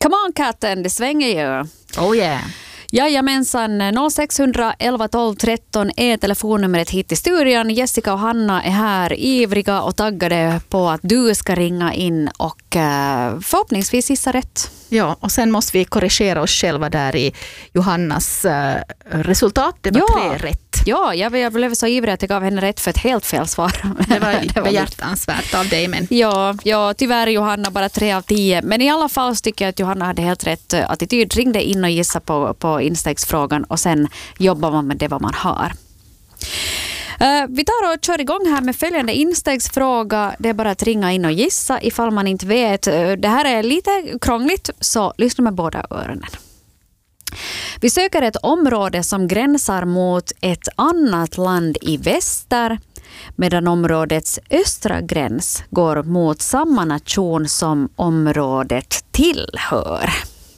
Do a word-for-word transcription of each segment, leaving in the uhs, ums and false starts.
Come on katten, det svänger ju. Oh yeah. Jajamensan, noll sex ett ett ett tolv tretton är telefonnumret hit till studion. Jessica och Hanna är här ivriga och taggade på att du ska ringa in och förhoppningsvis gissa rätt. Ja, och sen måste vi korrigera oss själva där i Johannas uh, resultat. Det var ja. tre rätt. Ja, jag, jag blev så ivrig att jag gav henne rätt för ett helt fel svar. Det var, det var hjärtansvärt av dig. Men... Ja, ja, tyvärr Johanna bara tre av tio. Men i alla fall tycker jag att Johanna hade helt rätt attityd. Ringde in och gissa på, på instegsfrågan och sen jobbar man med det vad man har. Uh, vi tar och kör igång här med följande instegsfråga. Det är bara att ringa in och gissa ifall man inte vet. Uh, det här är lite krångligt, så lyssna med båda öronen. Vi söker ett område som gränsar mot ett annat land i väster, medan områdets östra gräns går mot samma nation som området tillhör.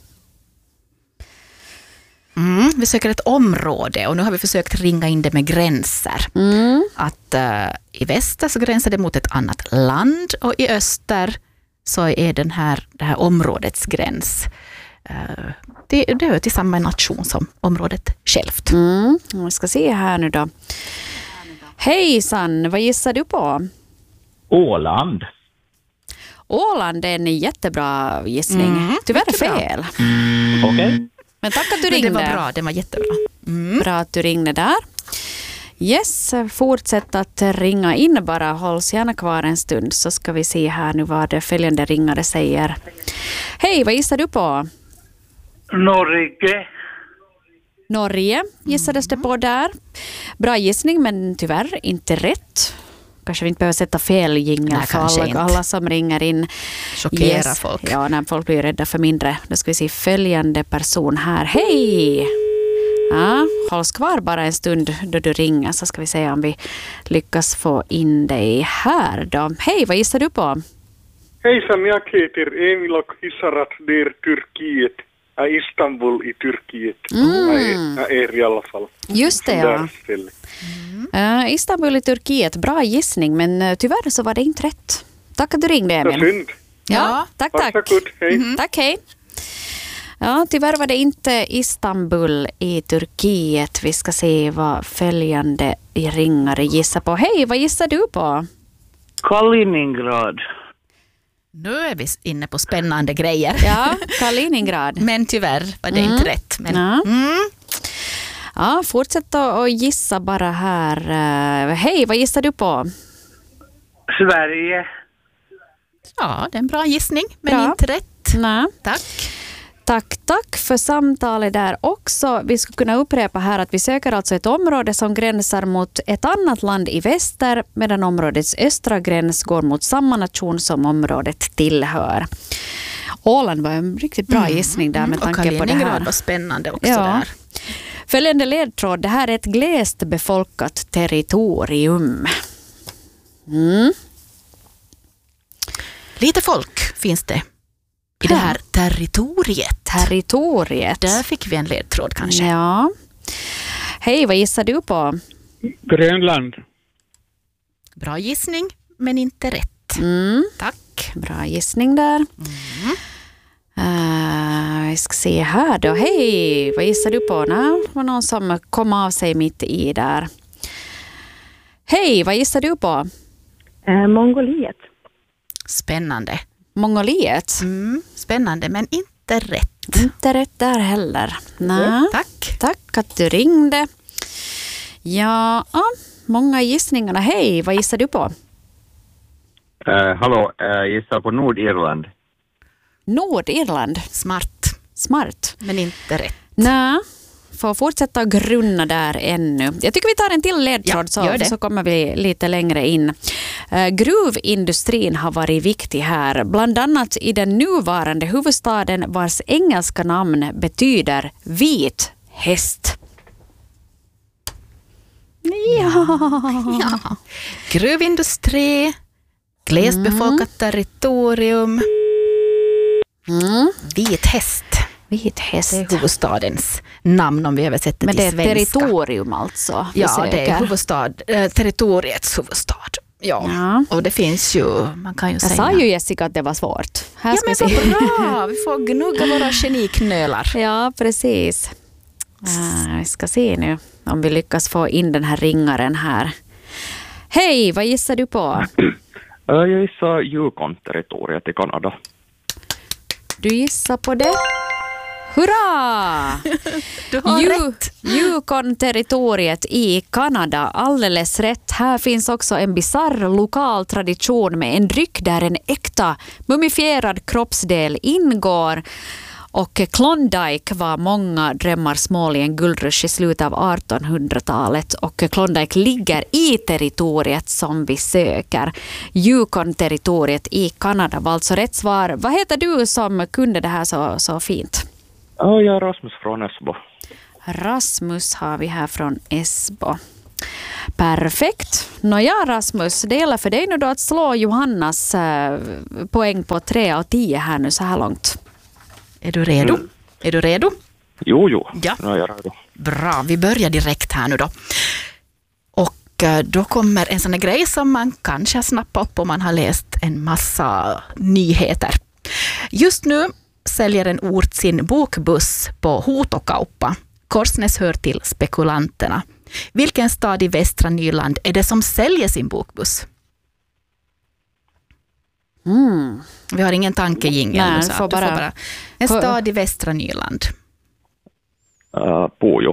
Mm, vi söker ett område och nu har vi försökt ringa in det med gränser. Mm. Att uh, i väster så gränsar det mot ett annat land och i öster så är den här, det här områdets gräns uh, det, det hör till samma nation som området självt. Mm. Vi ska se här nu då. Hejsan, vad gissar du på? Åland. Åland är en jättebra gissning. Mm, Tyvärr fel. Mm, Okej. Okay. Men tack att du Men ringde. det var bra, det var jättebra. Mm. Bra att du ringde där. Yes, fortsätt att ringa in bara. Hålls gärna kvar en stund så ska vi se här nu vad det följande ringare säger. Hej, vad gissar du på? Norge. Norge gissades det på där. Bra gissning men tyvärr inte rätt. Kanske vi inte behöver sätta fel jingel för alla, alla som ringer in. Chockera yes. folk. Ja, när folk blir rädda för mindre. Då ska vi se följande person här. Hej! Ja, hålls kvar bara en stund då du ringer så ska vi se om vi lyckas få in dig här då. Hej, vad gissar du på? Hejsan, jag heter Emil och gissar att det är Turkiet. Istanbul i Turkiet. Mm. Jag är i alla fall. Just det, ja. Mm. Uh, Istanbul i Turkiet, bra gissning, men uh, tyvärr så var det inte rätt. Tack att du ringde, Emil. Synd. Ja, ja, tack, tack. Tack, hej. Mm-hmm. Tack, hej. Ja, tyvärr var det inte Istanbul i Turkiet. Vi ska se vad följande ringare gissar på. Hej, vad gissar du på? Kaliningrad. Nu är vi inne på spännande grejer. Ja, Kaliningrad. Men tyvärr var det mm. inte rätt. Men, ja. Mm. ja, fortsätt att gissa bara här. Hej, vad gissar du på? Sverige. Ja, det är en bra gissning, men bra. inte rätt. Nej. Tack. Tack, tack för samtalet där också. Vi skulle kunna upprepa här att vi söker alltså ett område som gränsar mot ett annat land i väster, medan områdets östra gräns går mot samma nation som området tillhör. Åland var en riktigt bra mm. gissning där med tanke på det här. Var spännande också ja. där. Följande ledtråd, det här är ett glest befolkat territorium. Mm. Lite folk finns det i det här territoriet. Territoriet. Där fick vi en ledtråd kanske. Ja. Hej, vad gissar du på? Grönland. Bra gissning, men inte rätt. Mm. Tack. Bra gissning där. Mm. Uh, vi ska se här då. Hej, vad gissar du på? Nej, det var någon som kom av sig mitt i där. Hej, vad gissar du på? Uh, Mongoliet. Spännande. Mongoliet. Mm, spännande, men inte rätt. Inte rätt där heller. Nej. Mm, tack. Tack att du ringde. Ja, många gissningarna. Hej, vad gissar du på? Uh, hallå, jag uh, gissar på Nordirland. Nordirland. Smart. Smart. Men inte rätt. Nej, får fortsätta grunna där ännu. Jag tycker vi tar en till ledtråd ja, så, så kommer vi lite längre in. Uh, gruvindustrin har varit viktig här, bland annat i den nuvarande huvudstaden vars engelska namn betyder vit häst. Ja. ja. Gruvindustri, glesbefolkat territorium, mm. vit häst. Vit häst. Det är huvudstadens namn om vi översätter till svenska. Men det är territorium alltså? Ja, det är huvudstad, äh, territoriets huvudstad. Ja, Ja. och det finns ju, man kan ju Jag säga... sa ju Jessica att det var svårt. Här Ja, ska men vi se. så bra! Vi får gnugga våra geniknölar. Ja, precis. Uh, vi ska se nu om vi lyckas få in den här ringaren här. Hej, vad gissar du på? Jag gissar Yukon-territoriet i Kanada. Du gissar på det? Hurra! Du har Ju- rätt. Yukon-territoriet i Kanada, alldeles rätt. Här finns också en bizarr lokal tradition med en dryck där en äkta mumifierad kroppsdel ingår. Och Klondike var många drömmars mål i en guldrush i slutet av artonhundratalet. Och Klondike ligger i territoriet som vi söker. Yukon-territoriet i Kanada var alltså rätt svar. Vad heter du som kunde det här så, så fint? Ja, jag är Rasmus från Esbo. Rasmus har vi här från Esbo. Perfekt. Nåja, Rasmus, det gäller för dig nu då att slå Johannas eh, poäng på tre av tio här nu så här långt. Är du redo? Mm. Är du redo? Jo, jo. Ja. Nu är jag redo. Bra, vi börjar direkt här nu då. Och eh, då kommer en sån här grej som man kanske har snappat upp om man har läst en massa nyheter. Just nu säljer en ort sin bokbuss på Huutokauppa. Korsnäs hör till spekulanterna. Vilken stad i västra Nyland är det som säljer sin bokbuss? Mm. Vi har ingen tankejingel. Nej, nu, så får att du bara- En får- stad i västra Nyland. Uh, Pujo.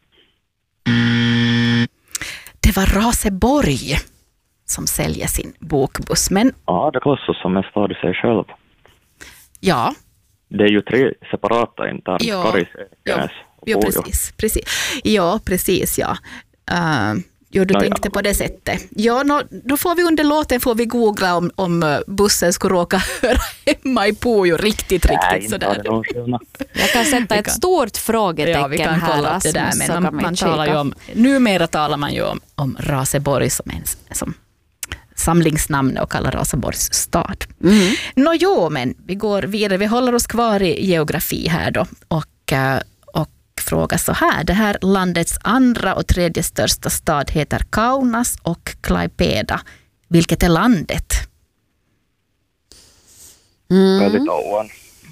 Det var Raseborg som säljer sin bokbuss. Men Ja, det klassas som en stad i sig själv. ja, Det är ju tre separata internt. Ja. Karis, Ja. Ekenäs och ja Pujo. precis, precis. Ja, precis, ja. Uh, jo, du Ja, tänkte ja. på det sättet. Ja, no, då får vi under låten får vi googla om, om uh, bussen skulle råka höra hemma i Pujo riktigt, Nej, riktigt inte har sådär. det någon skillnad. Jag kan sätta Vi ett kan- stort frågetecken Ja, vi kan här, kolla upp Rasmus, det där, så men kan man, vi man kika. talar ju om, numera talar man ju om, om Raseborg som en som samlingsnamn och kallar Raseborgs stad. Mm. Nå jo, men vi går vidare. Vi håller oss kvar i geografi här då och, eh, och frågar så här. Det här landets andra och tredje största stad heter Kaunas och Klaipeda. Vilket är landet? Mm. Litauen.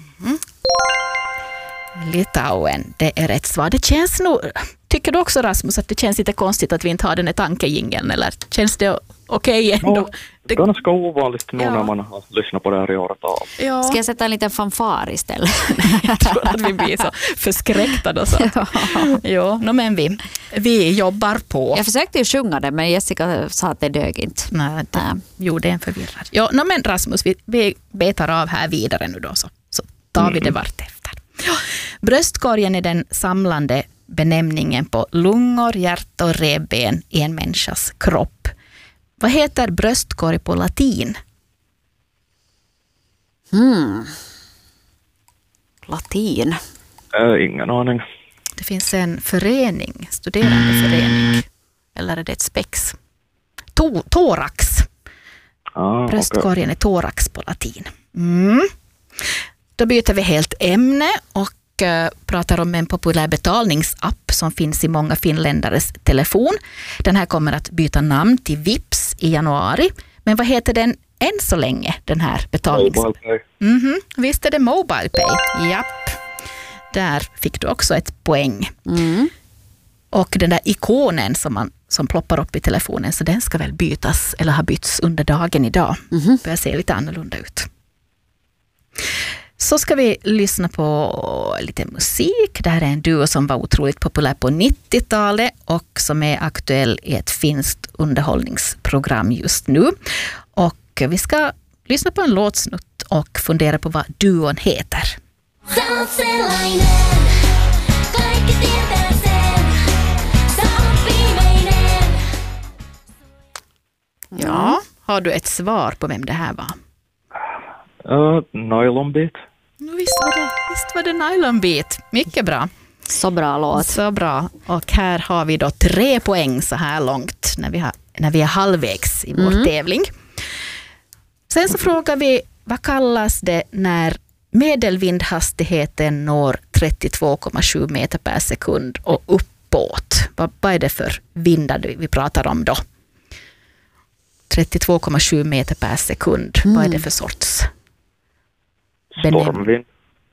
Litauen, det är rätt svar. Det känns nog, tycker du också Rasmus att det känns lite konstigt att vi inte har den här tankejingeln, eller känns det okej ändå? Ja, det är ganska ovanligt nu Ja. när man har lyssnat på det här i åratal. Ja, Ska jag sätta en liten fanfar istället? jag tror att vi blir så förskräckta då. Så. Jo, no, men vi, vi jobbar på. Jag försökte ju sjunga det, men Jessica sa att det dög inte. Nej, det, Nej. jo, det är en förvirrad. Ja, no, men Rasmus, vi, vi betar av här vidare nu då, så, så tar vi det vart efter. Ja, bröstkorgen är den samlande benämningen på lungor, hjärta och revben i en människas kropp. Vad heter bröstkorg på latin? Mm. Latin. Äh, ingen aning. Det finns en förening, studerande förening. Eller är det ett spex? To, thorax. Ah, okej. Bröstkorgen är thorax på latin. Mm. Då byter vi helt ämne och uh, pratar om en populär betalningsapp som finns i många finländares telefon. Den här kommer att byta namn till Vips i januari. Men vad heter den än så länge, den här betalningsappen? Mobile Pay. Mhm, visst är det Mobile Pay. Japp. Där fick du också ett poäng. Mm. Och den där ikonen som, man, som ploppar upp i telefonen, så den ska väl bytas eller ha bytts under dagen idag. Mhm. Börjar se lite annorlunda ut. Så ska vi lyssna på lite musik. Det här är en duo som var otroligt populär på nittiotalet och som är aktuell i ett finskt underhållningsprogram just nu. Och vi ska lyssna på en låtsnutt och fundera på vad duon heter. Sanselainen, kaikki tietää sen. Sä oot viimeinen. Ja, har du ett svar på vem det här var? Uh, Nylonbit. Visst var det, visst var det Nylon Beat. Mycket bra. Så bra låt. Så bra. Och här har vi då tre poäng så här långt när vi, har, när vi är halvvägs i vår Mm. tävling. Sen så frågar vi, vad kallas det när medelvindhastigheten når trettiotvå komma sju meter per sekund och uppåt? Vad, vad är det för vindar vi pratar om då? trettiotvå komma sju meter per sekund. Mm. Vad är det för sorts? Stormvind.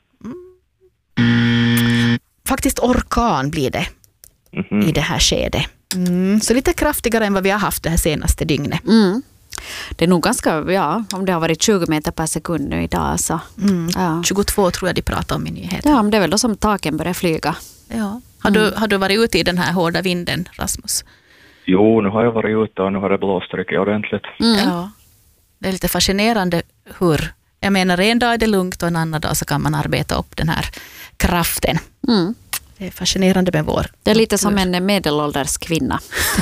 Mm. Faktiskt orkan blir det mm-hmm. i det här skedet. Mm. Så lite kraftigare än vad vi har haft det här senaste dygnet. Mm. Det är nog ganska, ja, om det har varit tjugo meter per sekund nu idag. Så. Mm. Ja. tjugotvå tror jag de pratar om i nyheten. Ja, men det är väl då som taken börjar flyga. Ja. Har, mm. du, har du varit ute i den här hårda vinden, Rasmus? Jo, nu har jag varit ute och nu har det blåst riktigt ordentligt. Mm. Ja. Det är lite fascinerande hur, jag menar en dag är det lugnt och en annan dag så kan man arbeta upp den här kraften. Mm. Det är fascinerande med vår. Det är lite som en medelålders kvinna.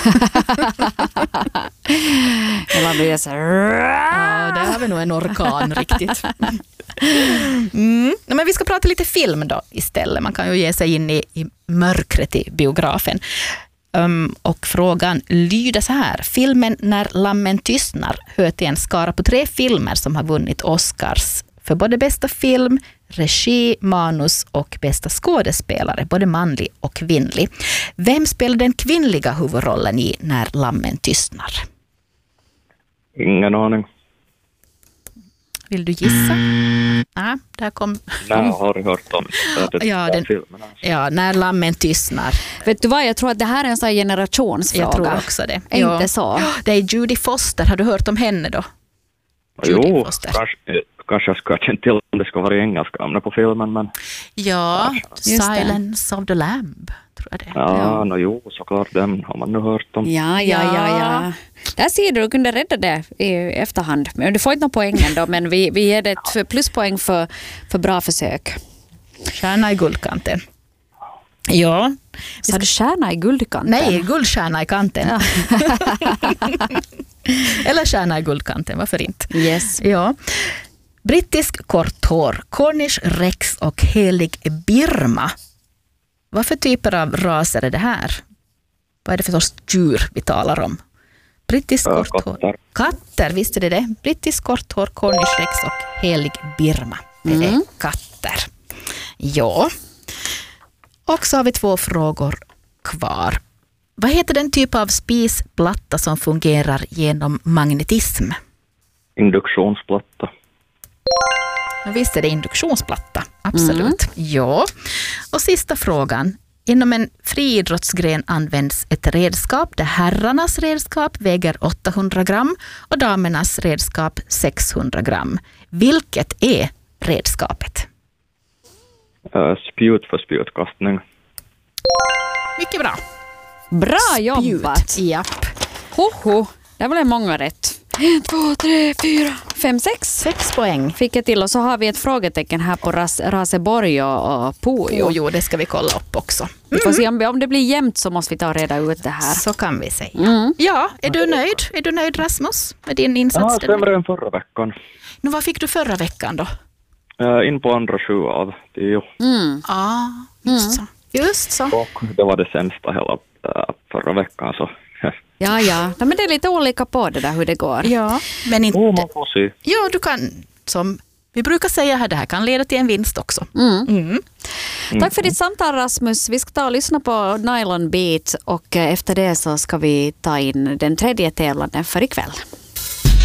Man blir så här. Ja, det har vi nog en orkan riktigt. Mm. Men vi ska prata lite film då istället. Man kan ju ge sig in i, i mörkret i biografen. Um, och frågan lyder så här. Filmen När lammen tystnar hör till en skara på tre filmer som har vunnit Oscars för både bästa film, regi, manus och bästa skådespelare, både manlig och kvinnlig. Vem spelar den kvinnliga huvudrollen i När lammen tystnar? Ingen aning. Vill du gissa? Ja, där kom... Nej, jag har hört om det. Ja, den, filmen. Alltså. ja, När lammen tystnar. Vet du vad, jag tror att det här är en sån här generationsfråga. Jag tror också det. Är ja. inte så? Det är Judy Foster. Har du hört om henne då? Jo, kanske, kanske jag ska känna till om det ska vara engelska namn på filmen, men... Ja, Just Silence of the Lamb, tror jag det. Ja, Ja. no, jo, såklart den har man nu hört om. Ja, ja, ja, ja. Där ser du, du kunde rädda det i efterhand. Men du får inte någon poängen då, men vi, vi ger det ett pluspoäng för, för bra försök. Stjärna i guldkanten. Ja. Så du stjärna i guldkanten? Nej, guldstjärna i kanten. Ja. Eller stjärna i guldkanten, varför inte? Yes. Ja. Brittisk korthår, Cornish rex och helig Birma. Vad för typer av raser är det här? Vad är det för sorts djur vi talar om? Brittisk Ja, korthår. katter. Katter, visste du det? Brittisk korthår, Cornish rex och helig Birma. Det är Mm. katter. Ja. Och så har vi två frågor kvar. Vad heter den typ av spisplatta som fungerar genom magnetism? Induktionsplatta. Ja, visst är det induktionsplatta, absolut. Mm. Ja. Och sista frågan. Inom en friidrottsgren används ett redskap där herrarnas redskap väger åttahundra gram och damernas redskap sexhundra gram. Vilket är redskapet? Uh, spjut för spjutkastning. Mycket bra. Bra jobbat. Spjut. Japp. Hoho, det var många rätt. En, två, tre, fyra, fem, sex. Sex poäng. Fick jag till, och så har vi ett frågetecken här på Ras, Raseborg och, och Pujo. Jo, jo, det ska vi kolla upp också. Vi får se om, om det blir jämnt så måste vi ta och reda ut det här. Så kan vi säga. Mm. Ja, är du nöjd? Är du nöjd, Rasmus, med din insats? Ja, sämre än förra veckan. Nu, vad fick du förra veckan då? Uh, in på andra sju av tio. Mm. Ja, just så. Just så. Och det var det sämsta hela uh, förra veckan. Så. Ja, ja. Nej, men det är lite olika på det där hur det går. Ja, men inte... Oh, man får se. Ja, du kan, som vi brukar säga här, det här kan leda till en vinst också. Mm. Mm. Tack för ditt samtal, Rasmus. Vi ska ta och lyssna på Nylon Beat och efter det så ska vi ta in den tredje tävlanden för ikväll.